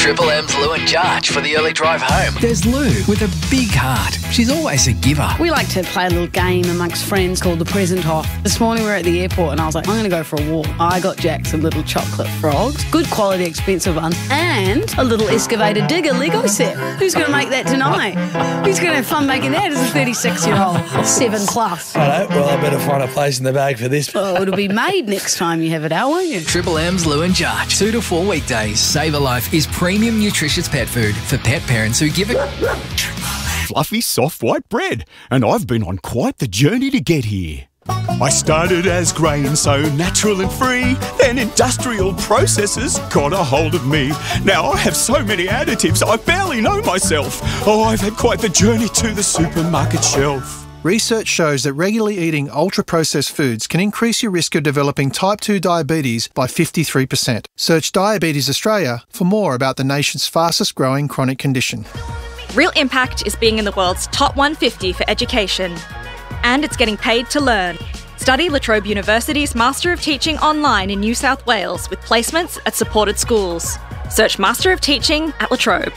Triple M's Lou and Jarch for the early drive home. There's Lou with a big heart. She's always a giver. We like to play a little game amongst friends called the Present Off. This morning we were at the airport and I was like, I'm going to go for a walk. I got Jack some little chocolate frogs, good quality, expensive one, and a little excavator digger Lego set. Who's going to make that tonight? Who's going to have fun making that as a 36-year-old, 7+? Hello, well, I better find a place in the bag for this. Oh, it'll be made next time you have it out, won't you? Triple M's Lou and Jarch. 2 to 4 weekdays. Save a Life is premium nutritious pet food for pet parents who give it. Fluffy, soft white bread, and I've been on quite the journey to get here. I started as grain, so natural and free. Then industrial processes got a hold of me. Now I have so many additives, I barely know myself. Oh, I've had quite the journey to the supermarket shelf. Research shows that regularly eating ultra-processed foods can increase your risk of developing type 2 diabetes by 53%. Search Diabetes Australia for more about the nation's fastest growing chronic condition. Real Impact is being in the world's top 150 for education. And it's getting paid to learn. Study La Trobe University's Master of Teaching online in New South Wales with placements at supported schools. Search Master of Teaching at La Trobe.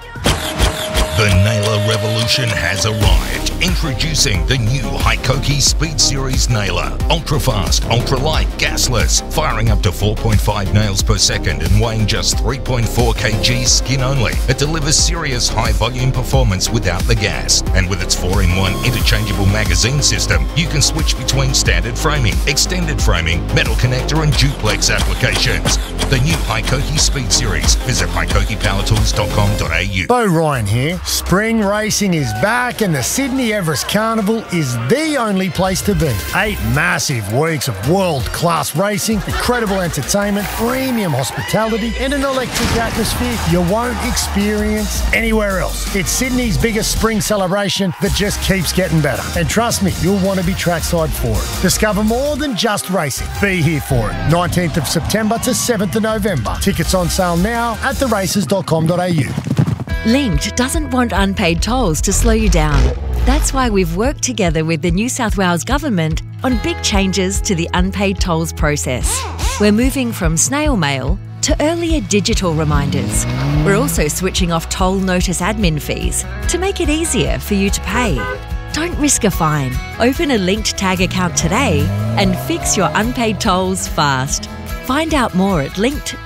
The Nailer revolution has arrived. Introducing the new Hykoki Speed Series Nailer. Ultra-fast, ultra-light, gasless, firing up to 4.5 nails per second and weighing just 3.4 kg skin only. It delivers serious high-volume performance without the gas. And with its 4-in-1 interchangeable magazine system, you can switch between standard framing, extended framing, metal connector and duplex applications. The new Hykoki Speed Series. Visit hykokipowertools.com.au. Bo Ryan here. Spring racing is back and the Sydney Everest Carnival is the only place to be. 8 massive weeks of world-class racing, incredible entertainment, premium hospitality and an electric atmosphere you won't experience anywhere else. It's Sydney's biggest spring celebration that just keeps getting better. And trust me, you'll want to be trackside for it. Discover more than just racing. Be here for it. 19th of September to 7th of November. Tickets on sale now at theraces.com.au. Linked doesn't want unpaid tolls to slow you down. That's why we've worked together with the New South Wales Government on big changes to the unpaid tolls process. We're moving from snail mail to earlier digital reminders. We're also switching off toll notice admin fees to make it easier for you to pay. Don't risk a fine. Open a Linked Tag account today and fix your unpaid tolls fast. Find out more at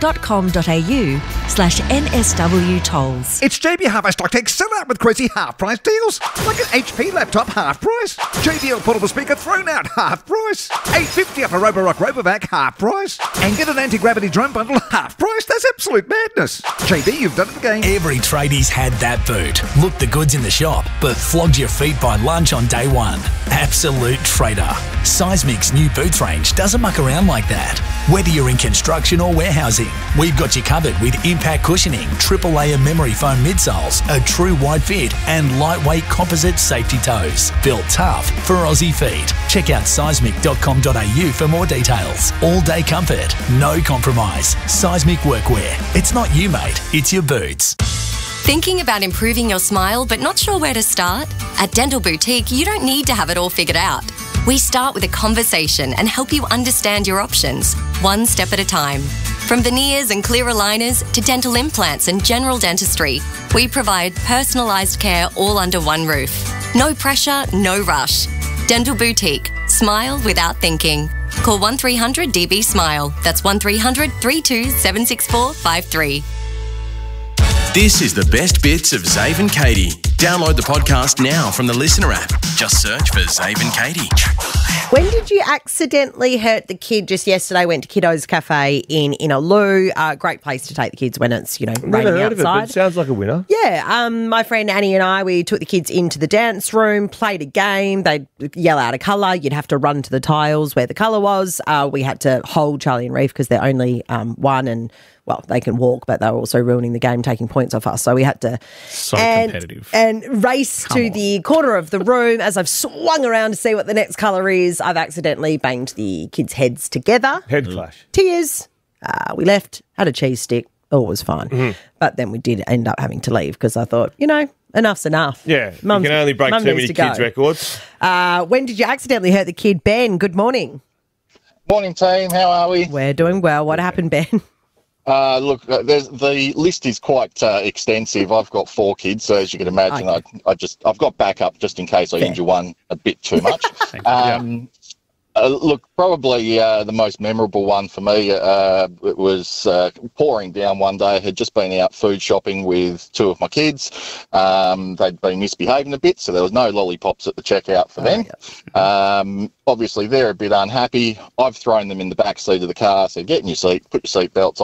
linked.com.au/NSW tolls. It's JB Harvest Tech sell out with crazy half price deals. Like an HP laptop half price. JBL portable speaker thrown out half price. $8.50 off a Roborock Robovac half price. And get an anti-gravity drone bundle half price. That's absolute madness. JB, you've done it again. Every tradie's had that boot. Looked the goods in the shop, but flogged your feet by lunch on day one. Absolute trader. Seismic's new boots range doesn't muck around like that. Whether you're in construction or warehousing, we've got you covered with impact cushioning, triple layer memory foam midsoles, a true wide fit and lightweight composite safety toes. Built tough for Aussie feet. Check out seismic.com.au for more details. All day comfort, no compromise. Seismic workwear. It's not you, mate, it's your boots. Thinking about improving your smile but not sure where to start? At Dental Boutique, you don't need to have it all figured out. We start with a conversation and help you understand your options, one step at a time. From veneers and clear aligners to dental implants and general dentistry, we provide personalised care all under one roof. No pressure, no rush. Dental Boutique. Smile without thinking. Call 1300 DB Smile. That's 1300 32 764 53. This is the best bits of Zave and Katie. Download the podcast now from the Listener app. Just search for Zave and Katie. When did you accidentally hurt the kid? Just yesterday, went to Kiddo's Cafe in Innaloo. Great place to take the kids when it's, raining Never heard outside. of it, but it sounds like a winner. Yeah, my friend Annie and I, we took the kids into the dance room, played a game. They'd yell out a colour. You'd have to run to the tiles where the colour was. We had to hold Charlie and Reef because they're only one and... Well, they can walk, but they were also ruining the game, taking points off us. So we had to competitive. And race to the corner of the room. As I've swung around to see what the next colour is, I've accidentally banged the kids' heads together. Head clash. Tears. We left, had a cheese stick. All was fine. Mm-hmm. But then we did end up having to leave because I thought, enough's enough. Yeah, you can only break too many kids' records. When did you accidentally hurt the kid? Ben, good morning. Morning, team. How are we? We're doing well. What happened, Ben? Look, the list is quite extensive. I've got 4 kids, so as you can imagine, I've got backup just in case I injure one a bit too much. Look, probably the most memorable one for me, it was pouring down one day. I had just been out food shopping with 2 of my kids. They'd been misbehaving a bit, so there was no lollipops at the checkout for them. Obviously, they're a bit unhappy. I've thrown them in the back seat of the car, said, get in your seat, put your seatbelts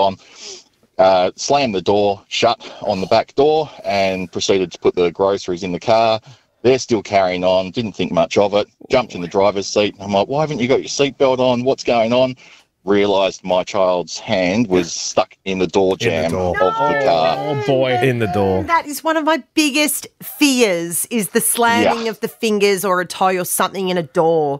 on. Slammed the door shut on the back door and proceeded to put the groceries in the car. They're still carrying on, didn't think much of it, jumped in the driver's seat. I'm like, why haven't you got your seatbelt on? What's going on? Realised my child's hand was stuck in the door jamb of the car. Oh, boy. In the door. That is one of my biggest fears, is the slamming of the fingers or a toe or something in a door.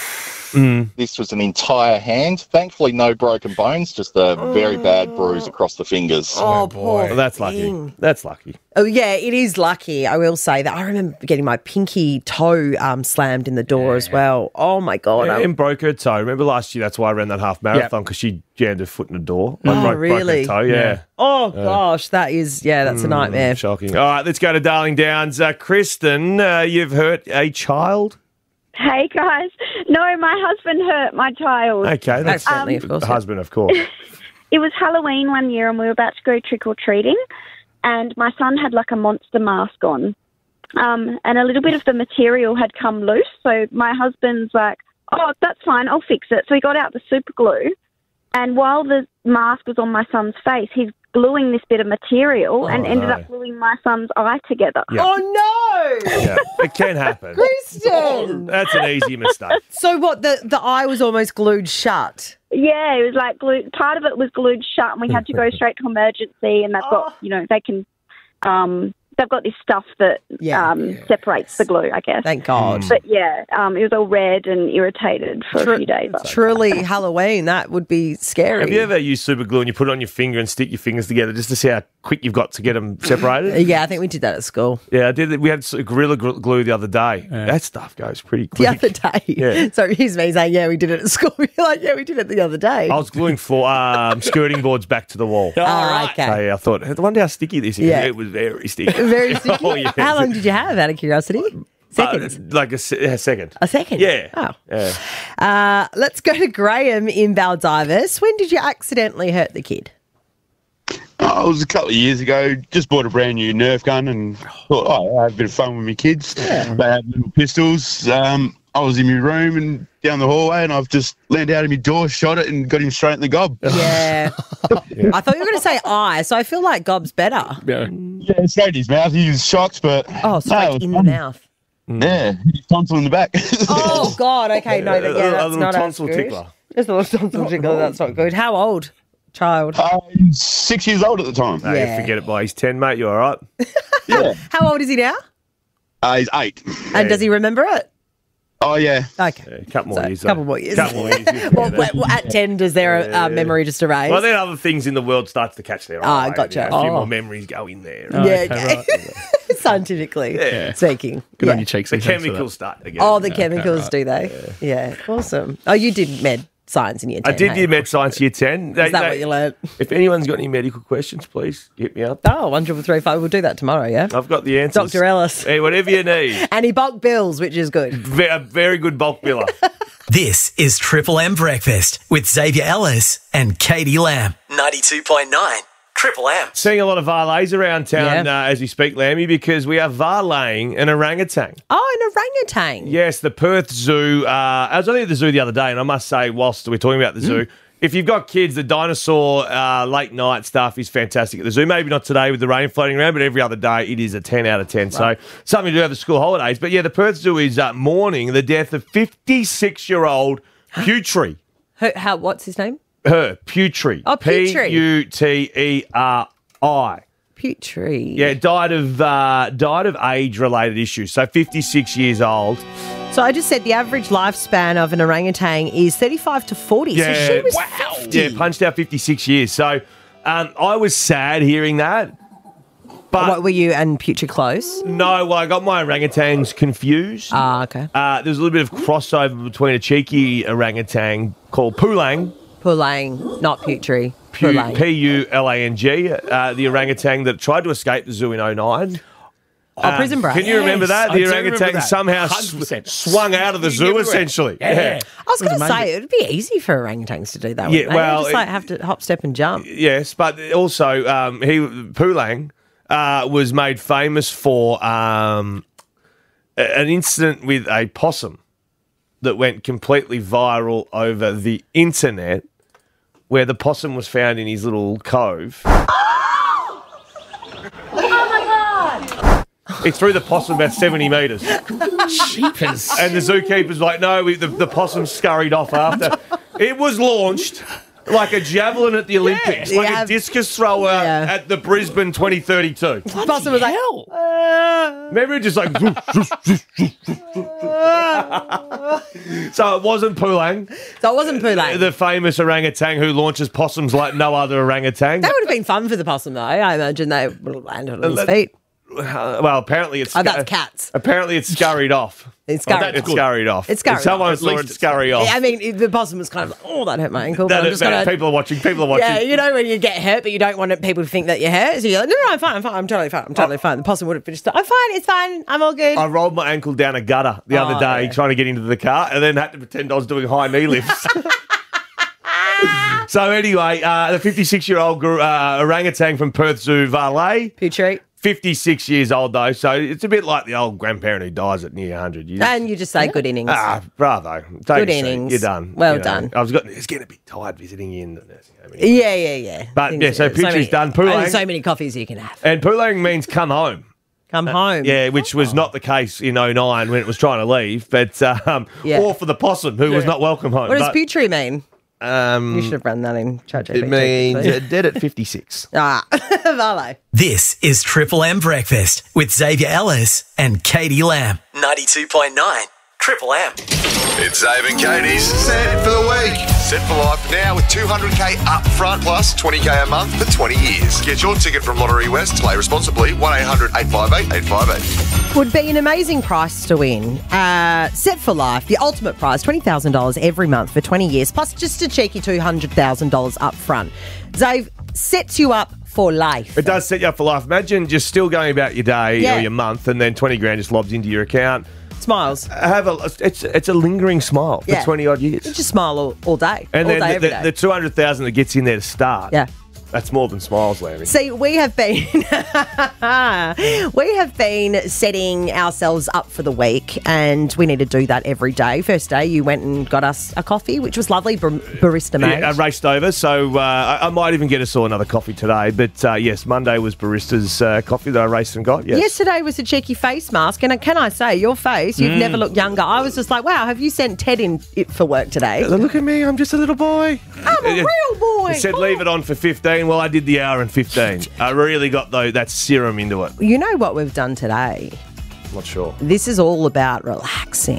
This was an entire hand. Thankfully, no broken bones, just a very bad bruise across the fingers. Oh, boy. Well, that's lucky. That's lucky. Oh, yeah, it is lucky. I will say that. I remember getting my pinky toe slammed in the door as well. Oh, my God. And broke her toe. Remember last year, that's why I ran that half marathon, because she jammed her foot in the door. Really? Broke her toe, yeah. Oh, gosh, that is, that's a nightmare. Shocking. All right, let's go to Darling Downs. Kristen, you've hurt a child? Hey, guys. No, my husband hurt my child. Okay, that's certainly, of course. Husband, of course. It was Halloween one year and we were about to go trick-or-treating and my son had like a monster mask on and a little bit of the material had come loose. So my husband's like, oh, that's fine, I'll fix it. So he got out the super glue and while the mask was on my son's face, he's gluing this bit of material and ended up gluing my son's eye together. Yep. Oh, no! Yeah, it can happen. Kristen! That's an easy mistake. So what, the eye was almost glued shut? Yeah, it was like glued. Part of it was glued shut and we had to go straight to emergency and they've got, they can... they've got this stuff that separates the glue, I guess. Thank God. But yeah, it was all red and irritated for a few days. Truly Halloween, that would be scary. Have you ever used super glue and you put it on your finger and stick your fingers together just to see how quick you've got to get them separated? Yeah, I think we did that at school. Yeah, I did. We had Gorilla Glue the other day. Yeah. That stuff goes pretty quick. The other day? Yeah. So here's me saying, yeah, we did it at school. You're like, yeah, we did it the other day. I was gluing skirting boards back to the wall. Oh, okay. So, yeah, I thought, I wonder how sticky this is. Yeah. It was very sticky. Very sticky? Oh, yeah. How long did you have, out of curiosity? Seconds? Like a second. A second? Yeah. Oh. Yeah. Let's go to Graham in Baldivis. When did you accidentally hurt the kid? It was a couple of years ago. Just bought a brand new Nerf gun and thought, I have a bit of fun with my kids. Yeah. They have little pistols. I was in my room and down the hallway and I've just leaned out of my door, shot it and got him straight in the gob. Yeah. I thought you were going to say eye, so I feel like gob's better. Yeah, straight in his mouth. He was shocked, but... Oh, straight in the mouth. Yeah, his tonsil in the back. Oh, God. Okay, no, that's not tonsil tickler. It's a little tonsil tickler. That's not good. How old? Child? He's 6 years old at the time. No, you forget it by he's 10, mate. You all right? Yeah. How old is he now? He's 8. And does he remember it? Oh, yeah. Okay. Yeah, a couple more years. Couple more years. Well, at 10, does their memory just erase? Well, then other things in the world starts to catch their eye. Gotcha. A few more memories go in there. Okay. Scientifically speaking. Good on your cheeks. The chemicals start again. Oh, the chemicals, do they? Yeah. Awesome. Oh, you did med science in year 10. I did do med science year 10. Is that what you learned? If anyone's got any medical questions, please hit me up. Oh, 1-335. We'll do that tomorrow, yeah? I've got the answers. Dr. Ellis. Hey, whatever you need. And he bulk bills, which is good. A very good bulk biller. This is Triple M Breakfast with Xavier Ellis and Katie Lamb. 92.9 Triple M. Seeing a lot of varlays around town as we speak, Lammy, because we are varlaying an orangutan. Oh, an orangutan. Yes, the Perth Zoo. I was only at the zoo the other day, and I must say, whilst we're talking about the zoo, if you've got kids, the dinosaur late night stuff is fantastic at the zoo. Maybe not today with the rain floating around, but every other day it is a 10 out of 10. Right. So something to do over the school holidays. But yeah, the Perth Zoo is mourning the death of 56-year-old Putri. What's his name? Putri. Oh, Putri. Puteri. Putri. Yeah, died of age-related issues. So 56 years old. So I just said the average lifespan of an orangutan is 35 to 40. Yeah, so she was 50. Yeah, punched out 56 years. So I was sad hearing that. But what, were you and Putri close? No, well, I got my orangutans confused. Ah, okay. There's a little bit of crossover between a cheeky orangutan called Pulang Pulang, not Putri. Pulang. Pulang, the orangutan that tried to escape the zoo in 2009. Prison Break. Can you remember that? The I do remember orangutan that. somehow 100%. swung out of the zoo, essentially. I was going to say, it would be easy for orangutans to do that. Yeah, well, just like have to hop, step and jump. Yes, but also Pulang was made famous for an incident with a possum that went completely viral over the internet, where the possum was found in his little cove. He threw the possum about 70 metres. Jeepers. And the zookeeper's like, no, the possum scurried off after. It was launched like a javelin at the Olympics, like a discus thrower at the Brisbane 2032. Possum was like, Remember it just like... So it wasn't Pulang. So it wasn't Pulang. The famous orangutan who launches possums like no other orangutan. That would have been fun for the possum, though. I imagine they would have landed on his feet. Well, apparently it's... that's cats. Apparently it's scurried off. It's scurried It's scurried off. It's scurried Someone off. saw it scurry off. Yeah, I mean, the possum was kind of like, oh, that hurt my ankle. But I'm just gonna... People are watching. People are watching. Yeah, you know when you get hurt, but you don't want people to think that you're hurt. So you're like, no, I'm fine. I'm totally fine. I'm totally fine. The possum would have just, I'm fine. It's fine. I'm all good. I rolled my ankle down a gutter the other day trying to get into the car and then had to pretend I was doing high knee lifts. So anyway, the 56-year-old orangutan from Perth Zoo, Valet. Putri. 56 years old, though, so it's a bit like the old grandparent who dies at near 100 years. And you just say good innings. Bravo. Good innings. You're done. Well done. It's getting a bit tired visiting you in the nursing home. Yeah. But, so Putri's done. Only Pulang. so many coffees you can have. And Pulang means come home. Come home. Yeah, which was not the case in 2009 when it was trying to leave, but or for the possum who was not welcome home. What does Putri mean? You should have run that in ChatGPT. It means dead at 56. Vale. This is Triple M Breakfast with Xavier Ellis and Katie Lamb. 92.9 Triple M. It's Zave and Katie's Set for the Week. Set for life now with $200K up front plus $20K a month for 20 years. Get your ticket from Lottery West. Play responsibly. 1-800-858-858. Would be an amazing prize to win. Set for life, the ultimate prize, $20,000 every month for 20 years, plus just a cheeky $200,000 up front. Zave sets you up for life. It does set you up for life. Imagine just still going about your day or your month and then 20 grand just lobs into your account. Smiles. It's a lingering smile for 20 odd years. You just smile all day. And all then day, every day. the 200,000 that gets in there to start. Yeah. That's more than smiles, Larry. See, we have been setting ourselves up for the week, and we need to do that every day. First day, you went and got us a coffee, which was lovely, barista made. Yeah, I raced over, so I might even get us all another coffee today. But yes, Monday was barista's coffee that I raced and got. Yes. Yesterday was a cheeky face mask, and can I say, your face, you've never looked younger. I was just like, wow, have you sent Ted in for work today? Look at me, I'm just a little boy. I'm a real boy. It said leave it on for 15. Well, I did the hour and 15. I really got that serum into it. You know what we've done today? I'm not sure. This is all about relaxing.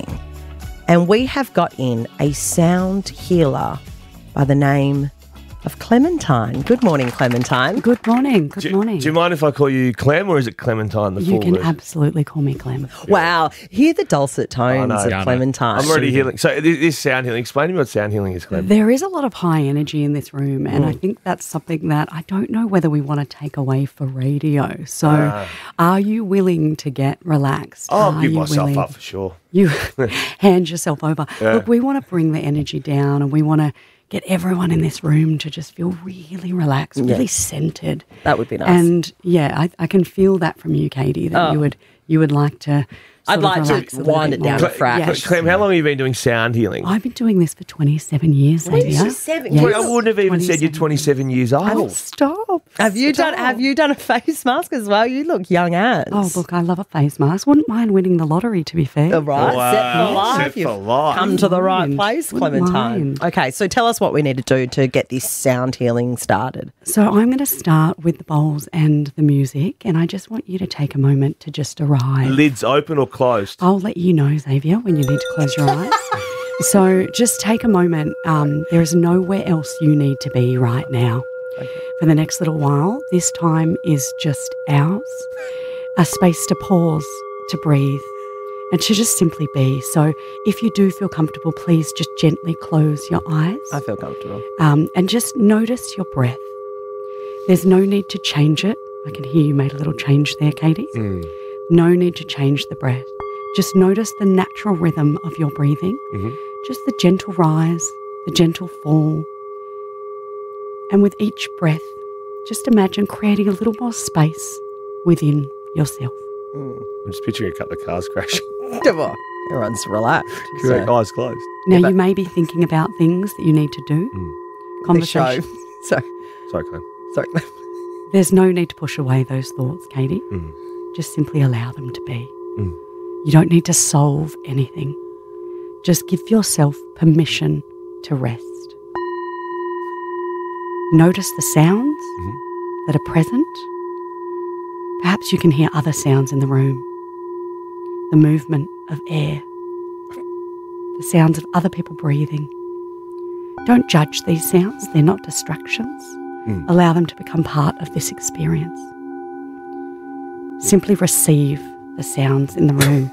And we have got in a sound healer by the name of Clementine. Good morning, Clementine. Good morning. Good morning. Do you mind if I call you Clem or is it Clementine, the You full can version? absolutely call me Clem. Wow. Hear the dulcet tones of Clementine. I'm already healing. So this sound healing, explain to me what sound healing is, Clem. There is a lot of high energy in this room, and I think that's something that I don't know whether we want to take away for radio. So are you willing to get relaxed? I'll Are give you myself willing? up for sure. You hand yourself over. Yeah. Look, we want to bring the energy down, and we want to get everyone in this room to just feel really relaxed, really centered. That would be nice. And yeah, I can feel that from you, Katie, that you would like to. I'd like to wind it down a frack. Yes. Clem, how long have you been doing sound healing? I've been doing this for 27 years, Xavier. 27 Yes. years? I wouldn't have even said you're 27 years old. Stop. Have you done a face mask as well? You look young as. Oh, look, I love a face mask. Wouldn't mind winning the lottery, to be fair. All right, set for life. Set for You've life. come to the right place, Wouldn't Clementine. mind. Okay, so tell us what we need to do to get this sound healing started. So I'm going to start with the bowls and the music, and I just want you to take a moment to just arrive. Lids open or closed? I'll let you know, Xavier, when you need to close your eyes. So just take a moment. There is nowhere else you need to be right now. For the next little while, this time is just ours. A space to pause, to breathe, and to just simply be. So if you do feel comfortable, please just gently close your eyes. I feel comfortable. And just notice your breath. There's no need to change it. I can hear you made a little change there, Katie. No need to change the breath. Just notice the natural rhythm of your breathing. Just the gentle rise, the gentle fall. And with each breath, just imagine creating a little more space within yourself. I'm just picturing a couple of cars crashing. Come on. Everyone's relaxed. Correct. Eyes closed. Now, you may be thinking about things that you need to do. Conversation. Sorry. Sorry, Clem. Sorry. There's no need to push away those thoughts, Katie. Just simply allow them to be. You don't need to solve anything. Just give yourself permission to rest. Notice the sounds that are present. Perhaps you can hear other sounds in the room. The movement of air. The sounds of other people breathing. Don't judge these sounds. They're not distractions. Allow them to become part of this experience. Simply receive the sounds in the room.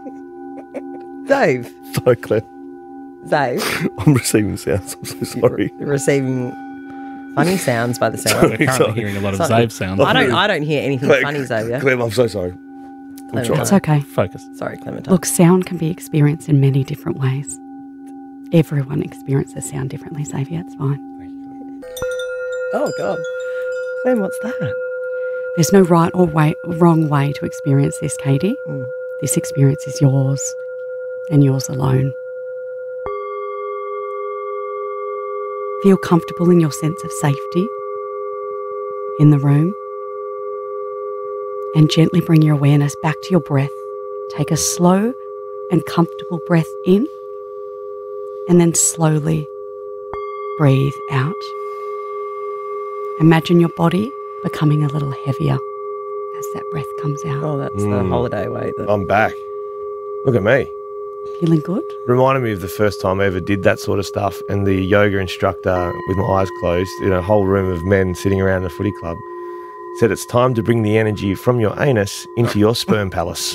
Dave. Sorry, Claire. Dave. I'm receiving sounds. I'm so sorry. You're receiving funny sounds by the sound. We're currently hearing a lot of Sorry. Zave sounds. I don't hear anything funny, Xavier. Clem, I'm so sorry. I'm trying. It's okay. Focus. Sorry, Clementine. Look, sound can be experienced in many different ways. Everyone experiences sound differently, Xavier. It's fine. Oh, God. Clem, what's that? There's no right or wrong way to experience this, Katie. This experience is yours and yours alone. Feel comfortable in your sense of safety in the room, and gently bring your awareness back to your breath. Take a slow and comfortable breath in, and then slowly breathe out. Imagine your body becoming a little heavier as that breath comes out. Oh, that's the holiday weight. I'm back. Look at me. Feeling good? Reminded me of the first time I ever did that sort of stuff, and the yoga instructor, with my eyes closed, in a whole room of men sitting around a footy club, said it's time to bring the energy from your anus into your sperm palace.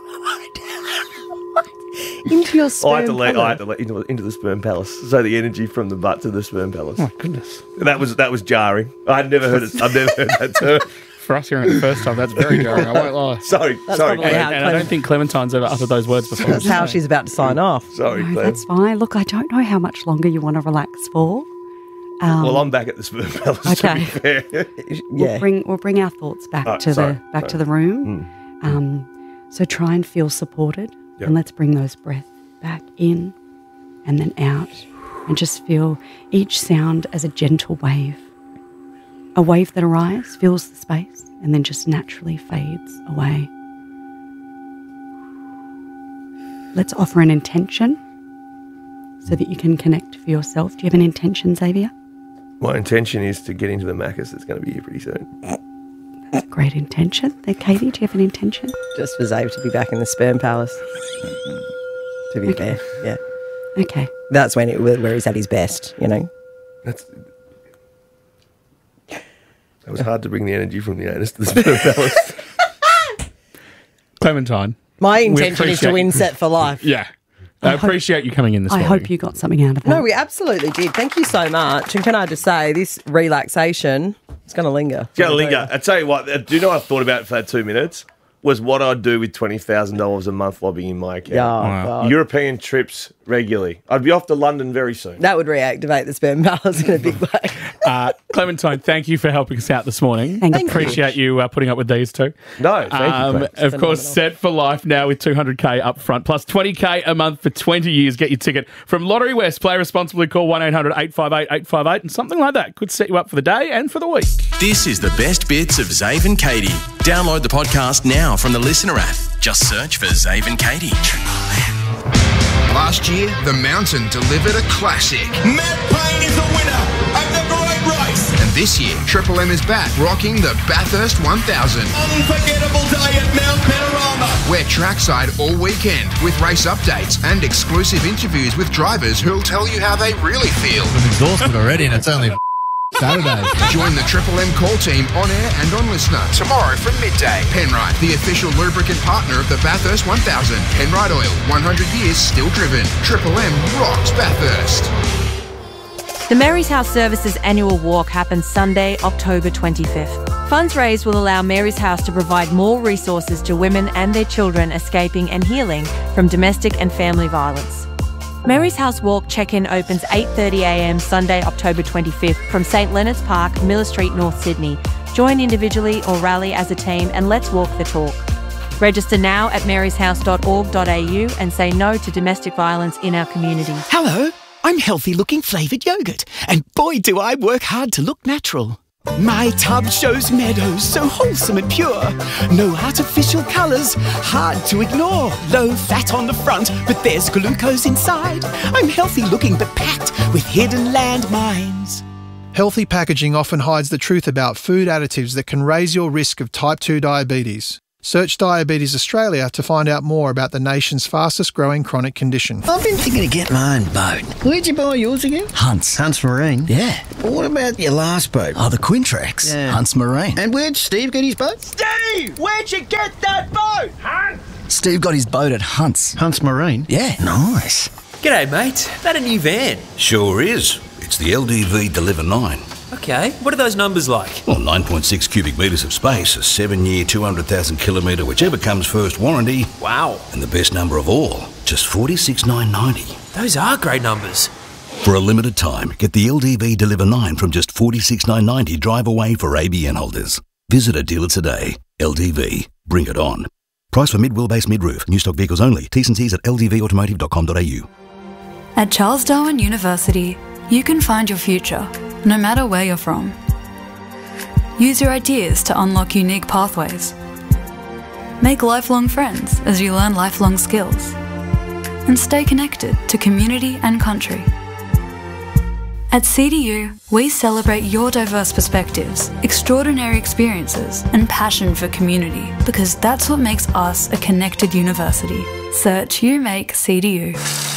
Into your sperm I had to let palace? into the sperm palace. So the energy from the butt to the sperm palace. Oh, goodness. That was jarring. I've never heard that term. For us hearing it the first time, that's very jarring. I won't lie. Sorry. That's sorry. probably how And I don't think Clementine's ever uttered those words before. That's how she's about to sign off. Sorry, No, Clem. that's fine. Look, I don't know how much longer you want to relax for. Well, I'm back at the sperm palace. Okay. To be fair. We'll bring our thoughts back Oh, to sorry, to the room. So try and feel supported, and let's bring those breaths back in and then out, and just feel each sound as a gentle wave. A wave that arrives, fills the space, and then just naturally fades away. Let's offer an intention so that you can connect for yourself. Do you have an intention, Xavier? My intention is to get into the Macca's that's going to be here pretty soon. That's a great intention. There, Katie, do you have an intention? Just for Zave to be back in the sperm palace. To be fair, yeah. Okay. That's when where he's at his best, you know. It was hard to bring the energy from the anus to the sperm palace. Clementine. My we intention is to appreciate- win Set for life. Yeah. I appreciate you coming in this I morning. hope you got something out of that. No, we absolutely did. Thank you so much. And can I just say, this relaxation is going to linger. It's going to linger. I tell you what, do you know what I thought about for that 2 minutes? Was what I'd do with $20,000 a month lobbying in my account. Yeah, God. European trips regularly. I'd be off to London very soon. That would reactivate the sperm palace in a big way. Clementine, thank you for helping us out this morning. Thank you. Appreciate you putting up with these two. No, thank you. Of course, Set for Life now with $200K up front, plus $20K a month for 20 years. Get your ticket from Lottery West. Play responsibly. Call 1-800-858-858 and something like that could set you up for the day and for the week. This is the best bits of Zave and Katie. Download the podcast now from the Listener app. Just search for Zave and Katie. Last year, the Mountain delivered a classic. Matt Payne is the winner of the great race. And this year, Triple M is back, rocking the Bathurst 1000. Unforgettable day at Mount Panorama. We're trackside all weekend with race updates and exclusive interviews with drivers who'll tell you how they really feel. I'm exhausted already and it's only Saturdays. Join the Triple M call team on air and on Listener. Tomorrow from midday. Penrite, the official lubricant partner of the Bathurst 1000. Penrite Oil, 100 years still driven. Triple M rocks Bathurst. The Mary's House Services annual walk happens Sunday, October 25th. Funds raised will allow Mary's House to provide more resources to women and their children escaping and healing from domestic and family violence. Mary's House Walk check-in opens 8:30am Sunday, October 25th from St Leonard's Park, Miller Street, North Sydney. Join individually or rally as a team and let's walk the talk. Register now at maryshouse.org.au and say no to domestic violence in our community. Hello, I'm Healthy Looking Flavoured Yogurt, and boy do I work hard to look natural. My tub shows meadows so wholesome and pure. No artificial colours, hard to ignore. Low fat on the front, but there's glucose inside. I'm healthy looking but packed with hidden landmines. Healthy packaging often hides the truth about food additives that can raise your risk of type 2 diabetes. Search Diabetes Australia to find out more about the nation's fastest growing chronic condition. I've been thinking of getting my own boat. Where'd you buy yours again? Hunts Marine. Yeah. Well, what about your last boat? Oh, the Quintrex. Yeah. Hunts Marine. And where'd Steve get his boat? Steve! Where'd you get that boat? Hunt! Steve got his boat at Hunts Marine. Yeah. Nice. G'day, mate. That a new van? Sure is. It's the LDV Deliver 9. Okay, what are those numbers like? Well, 9.6 cubic metres of space, a 7-year, 200,000 kilometre, whichever comes first warranty. Wow. And the best number of all, just $46,990. Those are great numbers. For a limited time, get the LDV Deliver 9 from just $46,990 drive away for ABN holders. Visit a dealer today. LDV. Bring it on. Price for mid-wheelbase mid-roof. New stock vehicles only. T's and C's at ldvautomotive.com.au. At Charles Darwin University, you can find your future, no matter where you're from. Use your ideas to unlock unique pathways. Make lifelong friends as you learn lifelong skills. And stay connected to community and country. At CDU, we celebrate your diverse perspectives, extraordinary experiences, and passion for community, because that's what makes us a connected university. Search You Make CDU.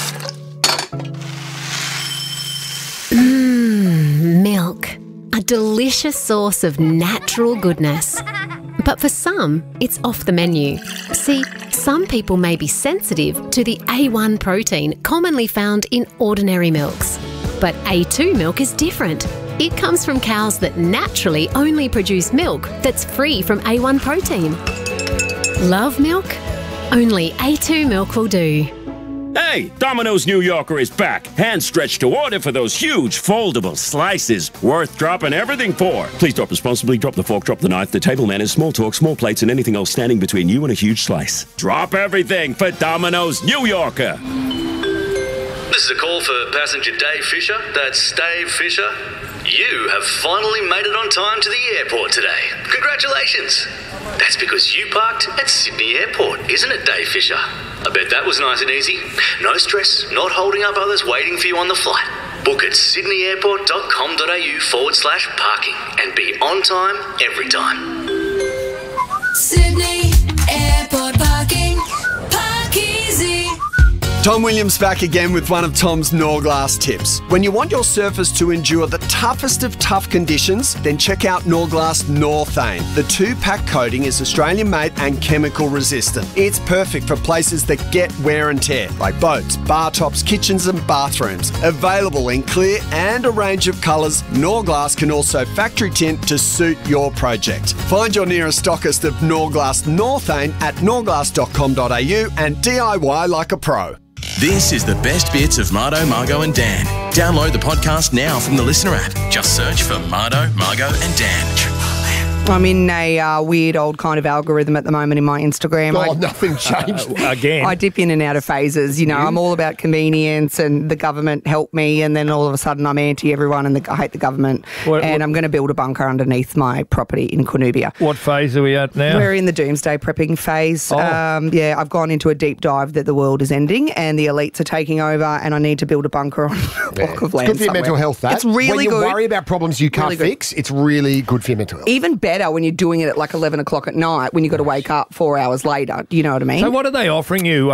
Milk. A delicious source of natural goodness. But for some, it's off the menu. See, some people may be sensitive to the A1 protein commonly found in ordinary milks. But A2 milk is different. It comes from cows that naturally only produce milk that's free from A1 protein. Love milk? Only A2 milk will do. Hey, Domino's New Yorker is back. Hand stretched to order for those huge foldable slices. Worth dropping everything for. Please drop responsibly. Drop the fork, drop the knife. The table manners, small talk, small plates, and anything else standing between you and a huge slice. Drop everything for Domino's New Yorker. This is a call for passenger Dave Fisher. That's Dave Fisher. You have finally made it on time to the airport today. Congratulations. That's because you parked at Sydney Airport, isn't it, Dave Fisher? I bet that was nice and easy. No stress, not holding up others waiting for you on the flight. Book at sydneyairport.com.au/parking and be on time every time. Sydney Airport parking. Park easy. Tom Williams back again with one of Tom's Norglass tips. When you want your surface to endure the toughest of tough conditions, then check out Norglass Northane. The 2-pack coating is Australian made and chemical resistant. It's perfect for places that get wear and tear, like boats, bar tops, kitchens and bathrooms. Available in clear and a range of colours, Norglass can also factory tint to suit your project. Find your nearest stockist of Norglass Northane at norglass.com.au and DIY like a pro. This is the best bits of Mardo, Margo and Dan. Download the podcast now from the Listener app. Just search for Mardo, Margo and Dan. I'm in a weird old kind of algorithm at the moment in my Instagram. Nothing changed. Again. I dip in and out of phases. You know, I'm all about convenience and the government help me, and then all of a sudden I'm anti everyone and I hate the government. I'm going to build a bunker underneath my property in Cornubia. What phase are we at now? We're in the doomsday prepping phase. Oh. I've gone into a deep dive that the world is ending and the elites are taking over, and I need to build a bunker on a block of land. It's good for your mental health, that. It's really when you good. worry about problems you can't fix, it's really good for your mental health. Even better better when you're doing it at like 11 o'clock at night when you've got to wake up 4 hours later. Do you know what I mean? So what are they offering you?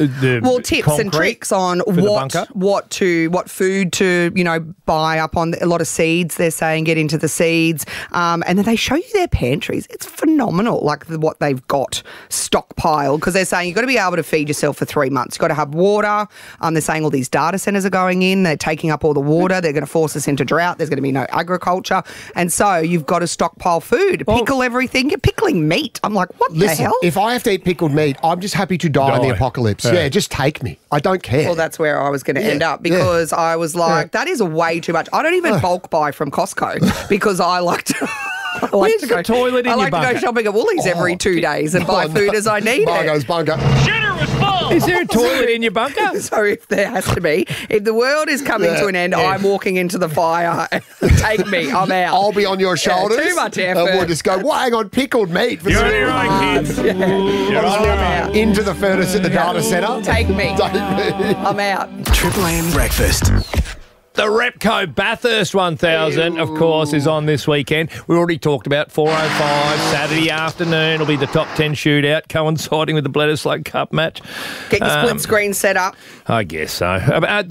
Tips and tricks on what food to buy up on. A lot of seeds. They're saying get into the seeds, and then they show you their pantries. It's phenomenal, like what they've got stockpiled, because they're saying you've got to be able to feed yourself for 3 months. You've got to have water. They're saying all these data centres are going in. They're taking up all the water. They're going to force us into drought. There's going to be no agriculture, and so you've got to stockpile food, pickle everything. You're pickling meat. I'm like, what the hell? If I have to eat pickled meat, I'm just happy to die in the apocalypse. Yeah, just take me. I don't care. Well, that's where I was going to end up, because I was like, that is way too much. I don't even bulk buy from Costco because I like to... I like to go shopping at Woolies every 2 days and buy food as I need it. Bunker. Shitter was full. Is there a toilet in your bunker? So if there has to be, if the world is coming to an end, I'm walking into the fire. Take me. I'm out. I'll be on your shoulders. Too much effort. And we'll just go, hang on, pickled meat. You're on your own, kids. You're on your own. Into the furnace at the data centre. Take me. I'm out. Triple M Breakfast. The Repco Bathurst 1000, of course, is on this weekend. We already talked about 4:05 Saturday afternoon. Will be the top 10 shootout coinciding with the Bledisloe Cup match. Get your split screen set up. I guess so.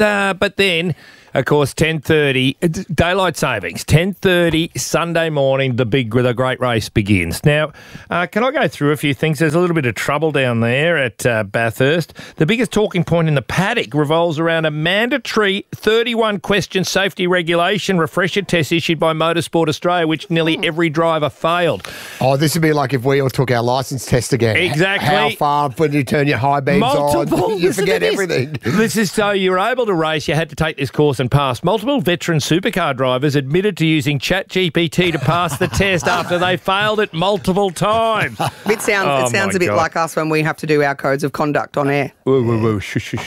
But then, of course, 10:30 daylight savings. 10:30 Sunday morning. The great race begins. Now, can I go through a few things? There's a little bit of trouble down there at Bathurst. The biggest talking point in the paddock revolves around a mandatory 31-question safety regulation refresher test issued by Motorsport Australia, which nearly every driver failed. Oh, this would be like if we all took our licence test again. Exactly. How far when you turn your high beams on? You forget everything. This is so you were able to race. You had to take this course and pass. Multiple veteran supercar drivers admitted to using ChatGPT to pass the test after they failed it multiple times. It sounds a bit like us when we have to do our codes of conduct on air. Whoa,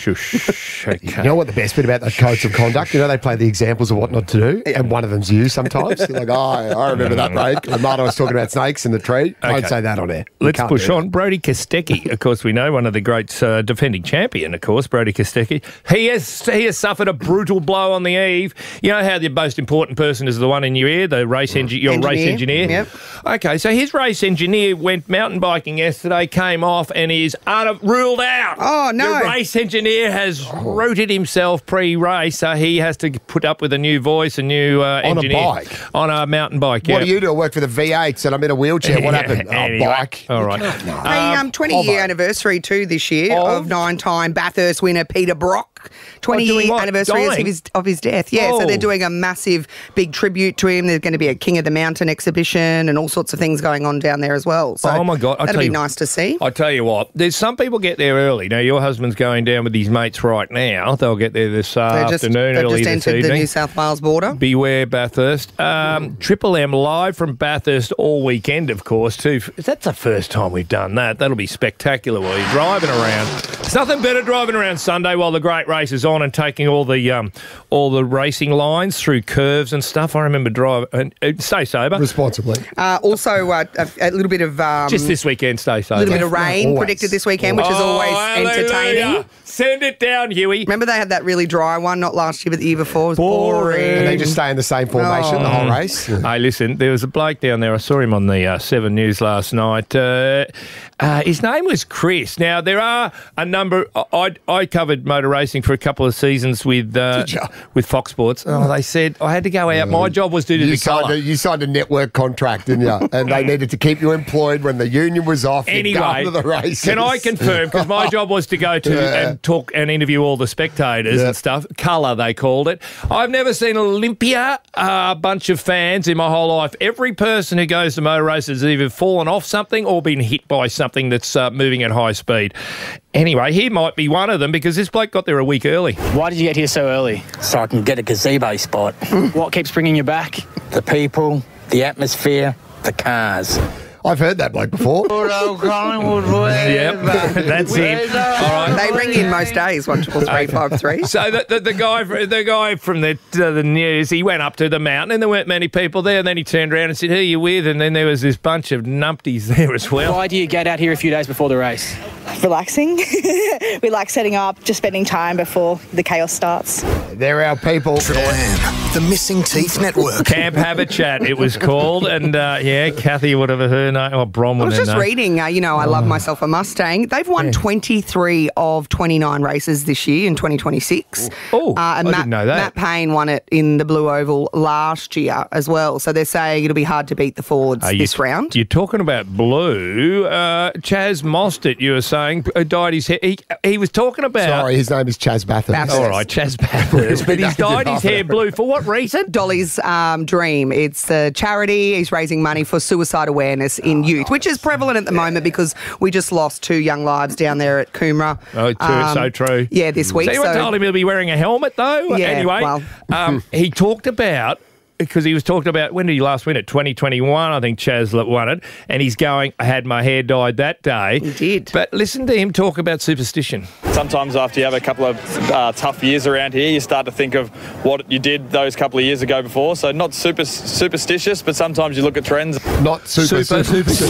shush. Okay. You know what the best bit about those codes of conduct? You know, they play the examples of what not to do, and one of them's you sometimes. You're like, I remember that, mate. Marta was talking about snakes in the tree. Okay. I'd say that on air. Let's push on. Brodie Kostecki, of course, we know, one of the greats, defending champion, of course, Brodie Kostecki. He has suffered a brutal blow on the eve. You know how the most important person is the one in your ear, the race engineer. Yep. Okay, so his race engineer went mountain biking yesterday, came off, and is ruled out. Oh, no. The race engineer has rooted himself pre-race, so he has to put up with a new voice, a new engineer. On a bike? On a mountain bike, yeah. What do you do? I work for the V8s and I'm in a wheelchair. What happened? Anyway. Bike. All right. 20-year anniversary too this year of 9-time Bathurst winner Peter Brock. 20-year anniversary of his death. Yeah, so they're doing a massive, big tribute to him. There's going to be a King of the Mountain exhibition and all sorts of things going on down there as well. So oh, my God. That'll be nice to see. I tell you what, there's some people get there early. Now, your husband's going down with his mates right now. They'll get there this afternoon, early this evening. They've just entered the New South Wales border. Beware Bathurst. Triple M live from Bathurst all weekend, of course, too. That's the first time we've done that. That'll be spectacular while you're driving around. It's nothing better driving around Sunday while the great race is on and taking all the racing lines through curves and stuff. I remember driving. Stay sober. Responsibly. Also, a little bit of... just this weekend, stay sober. A little bit of rain predicted this weekend, which is always entertaining. Send it down, Huey. Remember they had that really dry one, not last year, but the year before. It was boring. And they just stay in the same formation the whole race. Hey, listen, there was a bloke down there. I saw him on the 7 News last night. His name was Chris. Now, there are a number... I covered motor racing for a couple of seasons with Fox Sports. Oh, they said I had to go out. My job was to do the colour. You signed a network contract, didn't you? And they needed to keep you employed when the union was off. Anyway, to the races. Can I confirm, because my job was to go to and talk and interview all the spectators and stuff. Colour, they called it. I've never seen Olympia, a bunch of fans in my whole life. Every person who goes to motor races has either fallen off something or been hit by something that's moving at high speed. Anyway, he might be one of them because this bloke got there a week early. Why did you get here so early? So I can get a gazebo spot. What keeps bringing you back? The people, the atmosphere, the cars. I've heard that bloke before. Yep, that's him. All right. They ring in most days, 13353. So the guy from the news, he went up to the mountain and there weren't many people there, and then he turned around and said, "Who are you with?" And then there was this bunch of numpties there as well. Why do you get out here a few days before the race? Relaxing. We like setting up, just spending time before the chaos starts. They're our people. Triple M. The Missing Teeth Network. Camp Have a Chat, it was called. And, Kathy, whatever her name, or Bronwyn. I was just reading, I love myself a Mustang. They've won 23 of 29 races this year in 2026. I didn't know that. Matt Payne won it in the Blue Oval last year as well. So they're saying it'll be hard to beat the Fords this round. You're talking about blue. Chaz Mostert, you were saying, dyed his hair. He was talking about... Sorry, his name is Chaz Bathurst. All right, Chaz Bathurst. But he's dyed his hair blue. For what reason? Dolly's Dream. It's a charity. He's raising money for suicide awareness in youth, which is prevalent at the moment because we just lost 2 young lives down there at Coomera. So true. Yeah, this week. So you told him he'll be wearing a helmet, though? Yeah, anyway, he talked about... Because he was talking about, when did he last win it? 2021, I think Chaz won it. And he's going, I had my hair dyed that day. He did. But listen to him talk about superstition. Sometimes after you have a couple of tough years around here, you start to think of what you did those couple of years ago before. So not superstitious, but sometimes you look at trends. Not superstitious.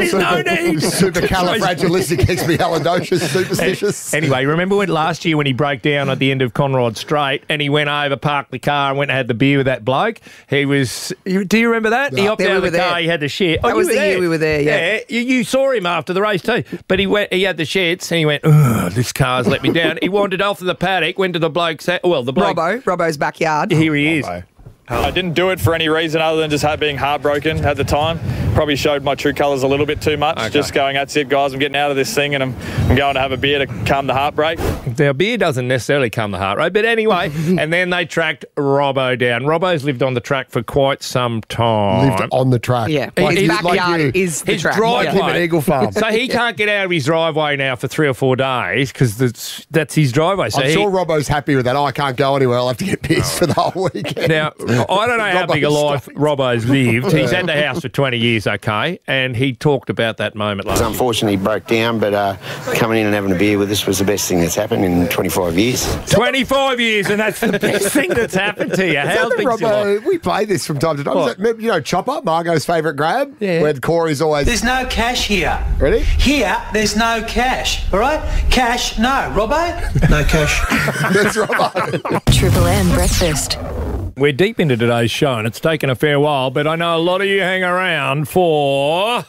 Supercalifragilisticexpialidocious superstitious. Anyway, remember last year when he broke down at the end of Conrod Straight and he went over, parked the car and went and had the beer with that bloke? He was... Do you remember that? He hopped out of the car, he had the shit. That was the year we were there, yeah. You saw him after the race too. But he had the shits and he went, oh, this car's let me down. He wandered off to the paddock, went to the bloke's... Robbo's backyard. Here he is. I didn't do it for any reason other than just being heartbroken at the time. Probably showed my true colours a little bit too much. Okay. Just going, that's it, guys, I'm getting out of this thing and I'm going to have a beer to calm the heartbreak. Now, beer doesn't necessarily calm the heart rate, but anyway, and then they tracked Robbo down. Robbo's lived on the track for quite some time. Lived on the track? Yeah. His backyard is the track. Driveway. Him at Eagle Farm. So he can't get out of his driveway now for 3 or 4 days because that's his driveway. So I'm sure Robbo's happy with that. I can't go anywhere. I'll have to get pissed for the whole weekend. Now, I don't know how big a life Robbo's lived. He's had the house for 20 years, okay, and he talked about that moment last year. Unfortunately, he broke down, but coming in and having a beer with us was the best thing that's happened in 25 years. 25 years, and that's the best thing that's happened to you. How big is your life? We play this from time to time. Is that, Chopper, Margot's favourite grab? Yeah. Where Corey's always... There's no cash here. Ready? Here, there's no cash, all right? Cash, no. Robbo? No cash. That's Robbo. Triple M Breakfast. We're deep into today's show, and it's taken a fair while, but I know a lot of you hang around for...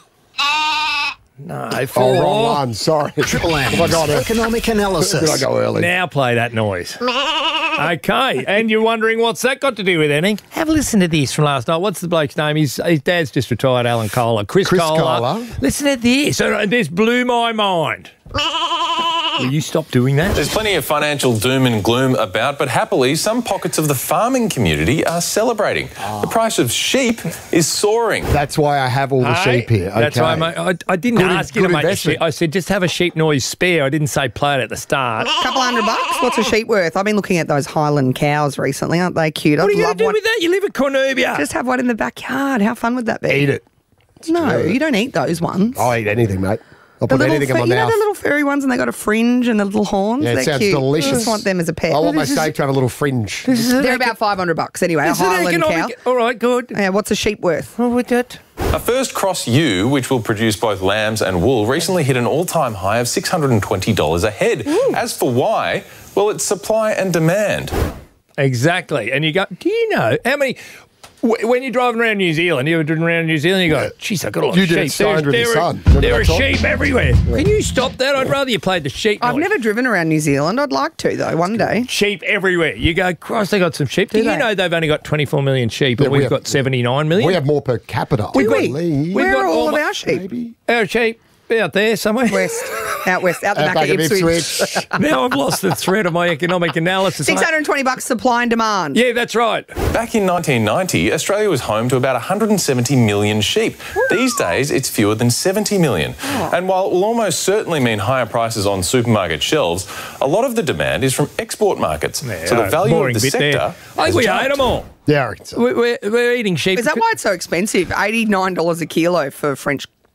wrong one. Sorry. Triple M. Economic analysis. Did I go early? Now play that noise. Okay, and you're wondering what's that got to do with anything? Have a listen to this from last night. What's the bloke's name? His dad's just retired, Alan Kohler. Chris Kohler. Listen to this. This blew my mind. Will you stop doing that? There's plenty of financial doom and gloom about, but happily, some pockets of the farming community are celebrating. The price of sheep is soaring. That's why I have all the sheep here. Okay. That's why, mate. I didn't ask you to make a sheep. I said just have a sheep noise spare. I didn't say play it at the start. Couple $100. What's a sheep worth? I've been looking at those Highland cows recently. Aren't they cute? What are you going to do with that? You live at Cornubia. Just have one in the backyard. How fun would that be? Eat it. No, you don't eat those ones. I'll eat anything, mate. I'll put anything in my mouth. You know the little furry ones and they got a fringe and the little horns? Yeah, it sounds cute. delicious. I just want them as a pet. I want my steak to have a little fringe. They're about $500 anyway, a Highland cow. All right, good. Yeah, what's a sheep worth? What would that? A first cross ewe, which will produce both lambs and wool, recently hit an all-time high of $620 a head. Ooh. As for why, well, it's supply and demand. Exactly. And you go, do you know how many... When you're driving around New Zealand, you're driving around New Zealand, you go, geez, I've got a lot of sheep. There are sheep everywhere. Yeah. Can you stop that? I'd rather you played the sheep noise. I've never driven around New Zealand. I'd like to, though, one day. Sheep everywhere. You go, Christ, they got some sheep. Do you know they've only got 24 million sheep, and we've got 79 million? We have more per capita. Where are all of our sheep? Maybe. Our sheep. Out there somewhere. Out west, out the back of Ipswich. Now I've lost the thread of my economic analysis. $620 supply and demand. Yeah, that's right. Back in 1990, Australia was home to about 170 million sheep. These days, it's fewer than 70 million. Oh. And while it will almost certainly mean higher prices on supermarket shelves, a lot of the demand is from export markets. Yeah, so the value of the sector... I think we ate them all. Yeah, we're eating sheep. Is that why it's so expensive? $89 a kilo for French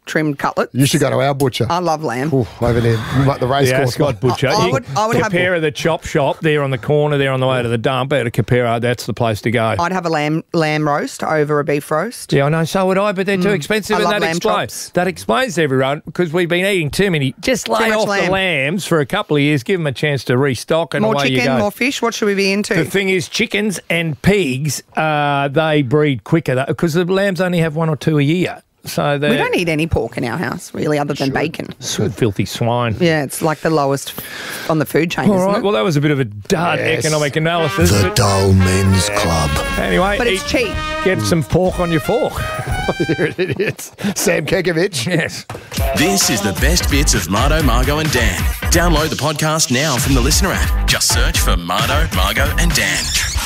trimmed cutlets. You should go to our butcher. I love lamb. Ooh, over there, like the race course. Ascot Butcher. I would have Capera, the chop shop there on the corner there on the way to the dump out of Capera. That's the place to go. I'd have a lamb roast over a beef roast. Yeah, I know, so would I, but they're too expensive. I And love lamb chops. that explains to everyone because we've been eating too many. Just lay off the lambs for a couple of years, give them a chance to restock, and more away you chicken, go. more fish. What should we be into? The thing is, chickens and pigs, they breed quicker because the lambs only have 1 or 2 a year. So we don't eat any pork in our house, really, other than bacon. Filthy swine. Yeah, it's like the lowest on the food chain, All isn't right, it? well, that was a bit of a dud economic analysis. The Dull Men's Club. Anyway, but it's cheap. Get some pork on your fork. You're an idiot. Sam Kekovich. Yes. This is the best bits of Mardo, Margo and Dan. Download the podcast now from the Listener app. Just search for Mardo, Margo and Dan.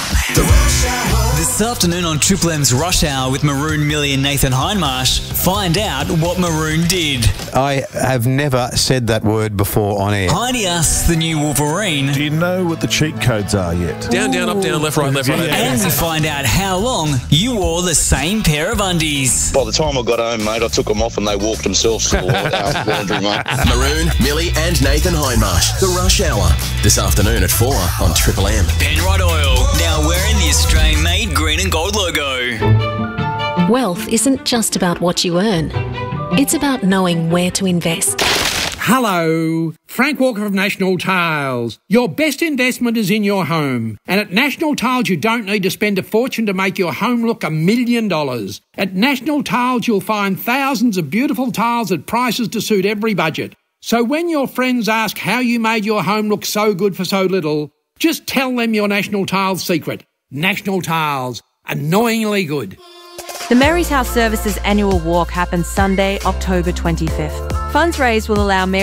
This afternoon on Triple M's Rush Hour with Maroon, Millie and Nathan Hindmarsh, find out what Maroon did. I have never said that word before on air. Heidi asks the new Wolverine. Do you know what the cheat codes are yet? Down, down, up, down, left, right, left, right. And we find out how long you wore the same pair of undies. By the time I got home, mate, I took them off and they walked themselves to the laundry, mate. Maroon, Millie and Nathan Hindmarsh. The Rush Hour. This afternoon at 4 on Triple M. Penrod Oil, now wearing the Australian-made green and gold logo. Wealth isn't just about what you earn. It's about knowing where to invest. Hello, Frank Walker of National Tiles. Your best investment is in your home. And at National Tiles, you don't need to spend a fortune to make your home look $1 million. At National Tiles, you'll find thousands of beautiful tiles at prices to suit every budget. So when your friends ask how you made your home look so good for so little, just tell them your National Tiles secret. National Tiles. Annoyingly good. The Mary's House Services annual walk happens Sunday, October 25th. Funds raised will allow Mary